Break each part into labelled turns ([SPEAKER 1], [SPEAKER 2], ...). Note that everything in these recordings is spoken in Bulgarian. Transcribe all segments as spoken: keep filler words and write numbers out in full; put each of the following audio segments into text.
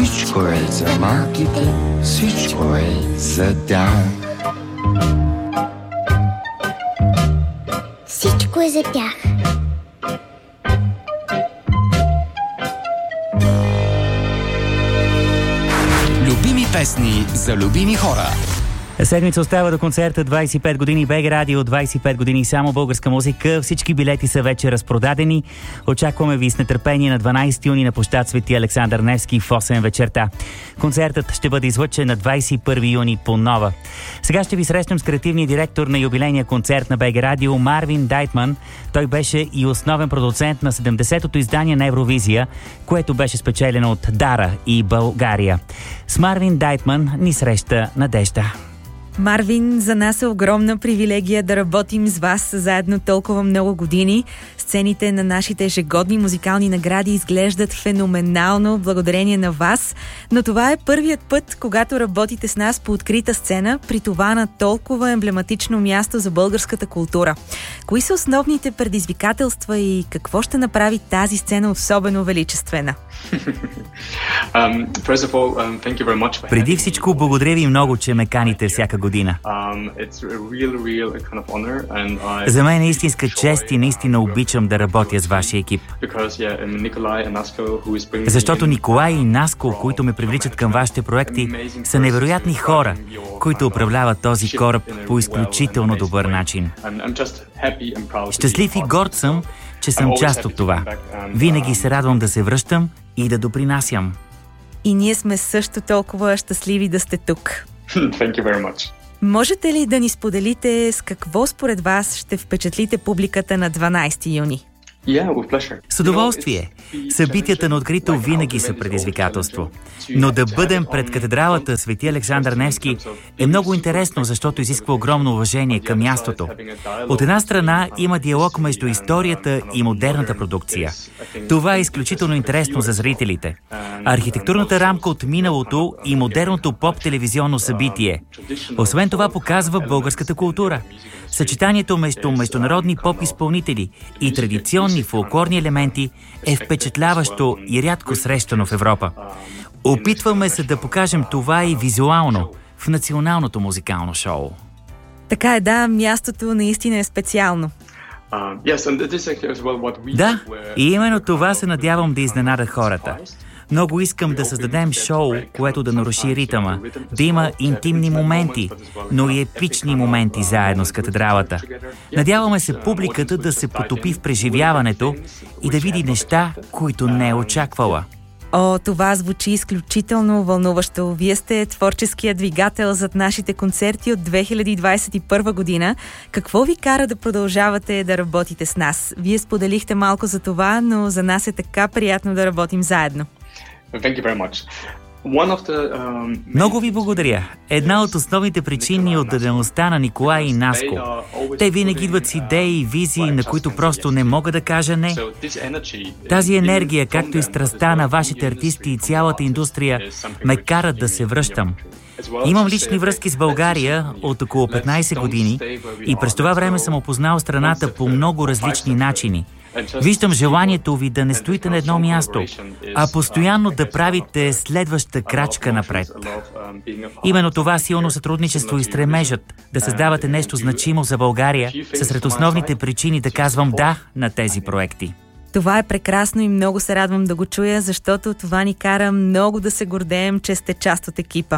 [SPEAKER 1] Всичко е за малките, всичко е за Даун.
[SPEAKER 2] Всичко е за тях.
[SPEAKER 3] Любими песни за любими хора.
[SPEAKER 4] Седмица остава до концерта двайсет и пет години БГ Радио, двайсет и пет години само българска музика. Всички билети са вече разпродадени. Очакваме ви с нетърпение на дванайсети юни на площад Свети Александър Невски в осем вечерта. Концертът ще бъде излъчен на двайсет и първи юни по Нова. Сега ще ви срещнем с креативния директор на юбилейния концерт на БГ Радио Марвин Дайтман. Той беше и основен продуцент на седемдесетото издание на Евровизия, което беше спечелено от Дара и България. С Марвин Дайтман ни среща Надежда.
[SPEAKER 5] Марвин, за нас е огромна привилегия да работим с вас заедно толкова много години. Сцените на нашите ежегодни музикални награди изглеждат феноменално благодарение на вас, но това е първият път, когато работите с нас по открита сцена, при това на толкова емблематично място за българската култура. Кои са основните предизвикателства и какво ще направи тази сцена особено величествена?
[SPEAKER 6] um, first of all, um, thank you very much for
[SPEAKER 4] Преди всичко, благодаря ви много, че ме каните всяка година.
[SPEAKER 6] Um, it's a real, real kind of honor, and I...
[SPEAKER 4] За мен е истинска чест и наистина обичам да работя с вашия екип.
[SPEAKER 6] Because, yeah, Nikolai and Nasko, who is bringing...
[SPEAKER 4] Защото Николай и Наско, които ме привличат към вашите проекти, са невероятни хора, които управляват този кораб по изключително добър начин. Щастлив и горд съм, че съм част от това. Винаги се радвам да се връщам и да допринасям.
[SPEAKER 5] И ние сме също толкова щастливи да сте тук.
[SPEAKER 6] Thank you very much.
[SPEAKER 5] Можете ли да ни споделите с какво според вас ще впечатлите публиката на дванайсети юни?
[SPEAKER 6] Yeah, with pleasure.
[SPEAKER 4] С удоволствие. Събитията на открито винаги са предизвикателство. Но да бъдем пред катедралата Свети Александър Невски е много интересно, защото изисква огромно уважение към мястото. От една страна има диалог между историята и модерната продукция. Това е изключително интересно за зрителите. Архитектурната рамка от миналото и модерното поп-телевизионно събитие. Освен това показва българската култура. Съчетанието между международни поп-изпълнители и традиционни фолклорни елементи е впечатляващо и рядко срещано в Европа. Опитваме се да покажем това и визуално в националното музикално шоу.
[SPEAKER 5] Така е, да, мястото наистина е специално.
[SPEAKER 4] Да, и именно това се надявам да изненада хората. Много искам да създадем шоу, което да наруши ритъма, да има интимни моменти, но и епични моменти заедно с катедралата. Надяваме се публиката да се потопи в преживяването и да види неща, които не е очаквала.
[SPEAKER 5] О, това звучи изключително вълнуващо. Вие сте творческият двигател зад нашите концерти от две хиляди двайсет и първа година. Какво ви кара да продължавате да работите с нас? Вие споделихте малко за това, но за нас е така приятно да работим заедно.
[SPEAKER 6] Thank you very much. The, um,
[SPEAKER 4] Много ви благодаря. Една от основните причини е отдадеността на Николай и Наско. Те винаги идват с идеи и визии, на които просто не мога да кажа не. Тази енергия, както и страстта на вашите артисти и цялата индустрия, ме карат да се връщам. Имам лични връзки с България от около петнайсет години и през това време съм опознал страната по много различни начини. Виждам желанието ви да не стоите на едно място, а постоянно да правите следваща крачка напред. Именно това силно сътрудничество и стремежът да създавате нещо значимо за България са сред основните причини да казвам да на тези проекти.
[SPEAKER 5] Това е прекрасно и много се радвам да го чуя, защото това ни кара много да се гордеем, че сте част от екипа.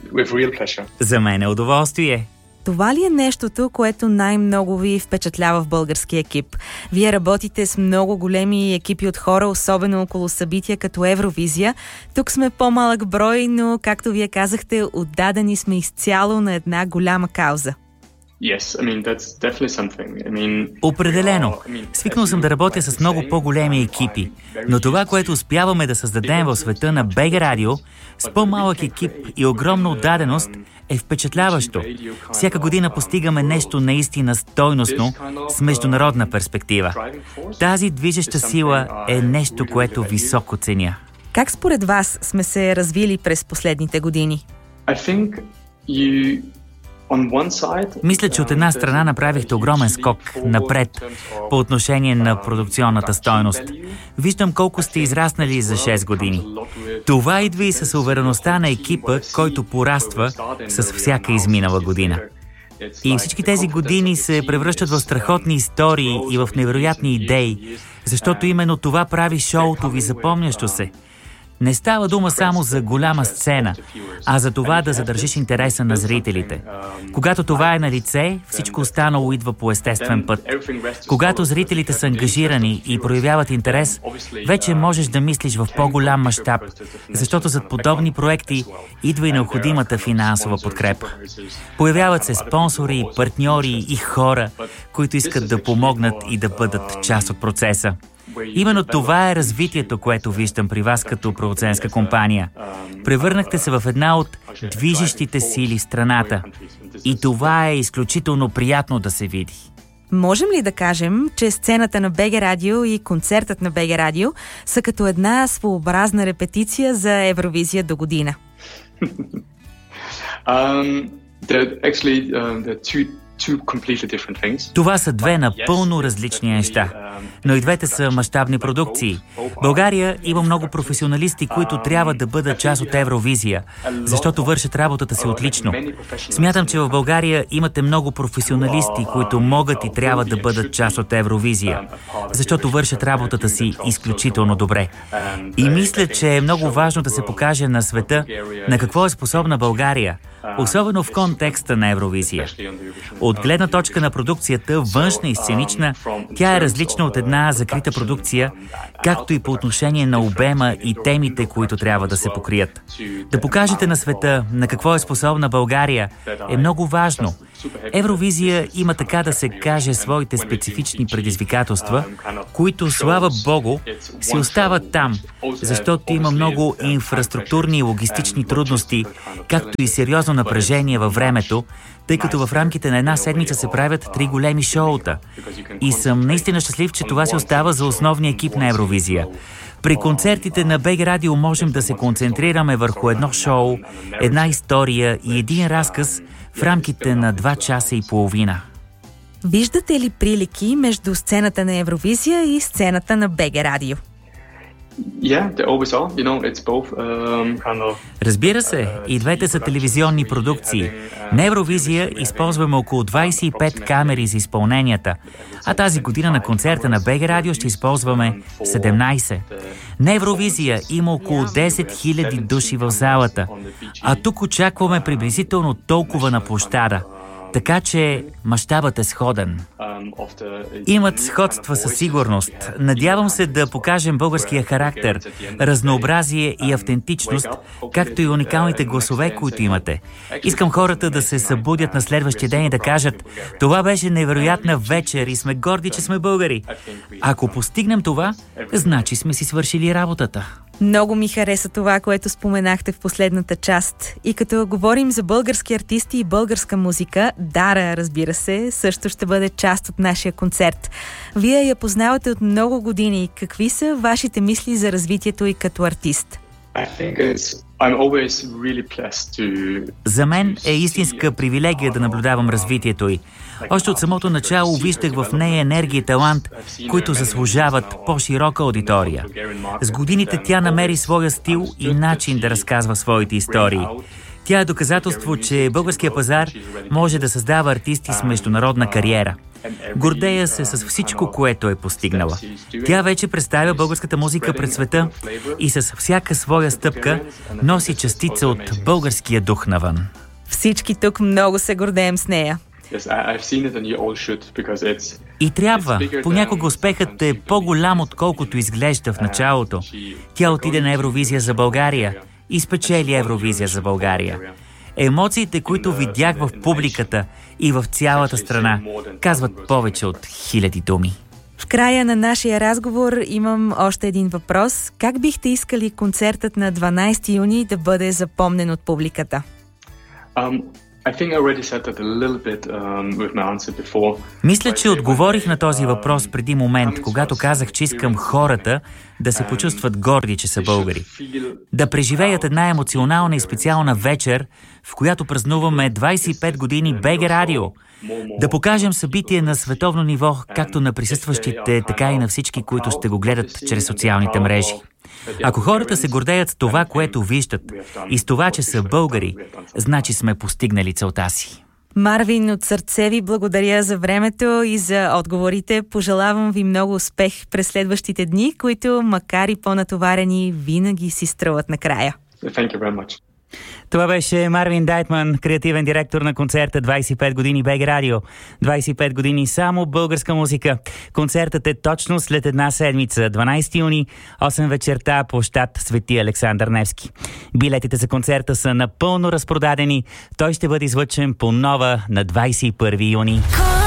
[SPEAKER 4] За мен е удоволствие.
[SPEAKER 5] Това ли е нещото, което най-много ви впечатлява в българския екип? Вие работите с много големи екипи от хора, особено около събития като Евровизия. Тук сме по-малък брой, но, както вие казахте, отдадени сме изцяло на една голяма кауза.
[SPEAKER 6] Yes, I mean, that's definitely something. I mean,
[SPEAKER 4] Определено. Свикнал съм да работя с много по-големи екипи, но това, което успяваме да създадем в света на БГ Радио, с по-малък екип и огромна отдаденост, е впечатляващо. Всяка година постигаме нещо наистина стойностно с международна перспектива. Тази движеща сила е нещо, което високо ценя.
[SPEAKER 5] Как според вас сме се развили през последните години?
[SPEAKER 6] I think you
[SPEAKER 4] Мисля, че от една страна направихте огромен скок напред по отношение на продукционната стойност. Виждам колко сте израснали за шест години. Това идва и с увереността на екипа, който пораства с всяка изминала година. И всички тези години се превръщат в страхотни истории и в невероятни идеи, защото именно това прави шоуто ви запомнящо се. Не става дума само за голяма сцена, а за това да задържиш интереса на зрителите. Когато това е на лице, всичко останало идва по естествен път. Когато зрителите са ангажирани и проявяват интерес, вече можеш да мислиш в по-голям мащаб, защото зад подобни проекти идва и необходимата финансова подкрепа. Появяват се спонсори, партньори и хора, които искат да помогнат и да бъдат част от процеса. Именно това е развитието, което виждам при вас като продуцентска компания. Превърнахте се в една от движещите сили в страната. И това е изключително приятно да се види.
[SPEAKER 5] Можем ли да кажем, че сцената на БГ Радио и концертът на БГ Радио са като една своеобразна репетиция за Евровизия до година?
[SPEAKER 6] um, actually, uh, two
[SPEAKER 4] Това са две напълно различни неща, но и двете са мащабни продукции. България има много професионалисти, които трябва да бъдат част от Евровизия, защото вършат работата си отлично. Смятам, че в България имате много професионалисти, които могат и трябва да бъдат част от Евровизия, защото вършат работата си изключително добре. И мисля, че е много важно да се покаже на света на какво е способна България, особено в контекста на Евровизия. От гледна точка на продукцията, външна и сценична, тя е различна от една закрита продукция, както и по отношение на обема и темите, които трябва да се покрият. Да покажете на света на какво е способна България е много важно. Евровизия има, така да се каже, своите специфични предизвикателства, които, слава Богу, си остават там, защото има много инфраструктурни и логистични трудности, както и сериозно напрежение във времето, тъй като в рамките на една седмица се правят три големи шоута. И съм наистина щастлив, че това се остава за основния екип на Евровизия. При концертите на БГ Радио можем да се концентрираме върху едно шоу, една история и един разказ в рамките на два часа и половина.
[SPEAKER 5] Виждате ли прилики между сцената на Евровизия и сцената на БГ Радио?
[SPEAKER 4] Разбира се, и двете са телевизионни продукции. На Евровизия използваме около двадесет и пет камери за изпълненията, а тази година на концерта на БГ Радио ще използваме седемнадесет. На Евровизия има около десет хиляди души в залата, а тук очакваме приблизително толкова на площада. Така че мащабът е сходен. Имат сходства със сигурност. Надявам се да покажем българския характер, разнообразие и автентичност, както и уникалните гласове, които имате. Искам хората да се събудят на следващия ден и да кажат: това беше невероятна вечер и сме горди, че сме българи. Ако постигнем това, значи сме си свършили работата.
[SPEAKER 5] Много ми хареса това, което споменахте в последната част. И като говорим за български артисти и българска музика, Дара, разбира се, също ще бъде част от нашия концерт. Вие я познавате от много години. Какви са вашите мисли за развитието и като артист?
[SPEAKER 4] За мен е истинска привилегия да наблюдавам развитието й. Още от самото начало виждах в нея енергия и талант, които заслужават по-широка аудитория. С годините тя намери своя стил и начин да разказва своите истории. Тя е доказателство, че българския пазар може да създава артисти с международна кариера. Гордея се с всичко, което е постигнала. Тя вече представя българската музика пред света и с всяка своя стъпка носи частица от българския дух навън.
[SPEAKER 5] Всички тук много се гордеем с нея.
[SPEAKER 4] И трябва. Понякога успехът е по-голям, отколкото изглежда в началото. Тя отиде на Евровизия за България и спечели Евровизия за България. Емоциите, които видях в публиката и в цялата страна, казват повече от хиляди думи.
[SPEAKER 5] В края на нашия разговор имам още един въпрос. Как бихте искали концертът на дванадесети юни да бъде запомнен от публиката?
[SPEAKER 6] Um,
[SPEAKER 4] Мисля, че отговорих на този въпрос преди момент, когато казах, че искам хората да се почувстват горди, че са българи. Да преживеят една емоционална и специална вечер, в която празнуваме двайсет и пет години БГ Радио. Да покажем събитие на световно ниво, както на присъстващите, така и на всички, които ще го гледат чрез социалните мрежи. Ако хората се гордеят с това, което виждат, и с това, че са българи, значи сме постигнали целта си.
[SPEAKER 5] Марвин, от сърце ви благодаря за времето и за отговорите. Пожелавам ви много успех през следващите дни, които, макар и по-натоварени, винаги си струват накрая.
[SPEAKER 6] Thank you very much.
[SPEAKER 4] Това беше Марвин Дайтман, креативен директор на концерта двайсет и пет години БГ Радио. двайсет и пет години само българска музика. Концертът е точно след една седмица, дванайсети юни, осем вечерта, площад Свети Александър Невски. Билетите за концерта са напълно разпродадени. Той ще бъде излъчен по нова на двайсет и първи юни.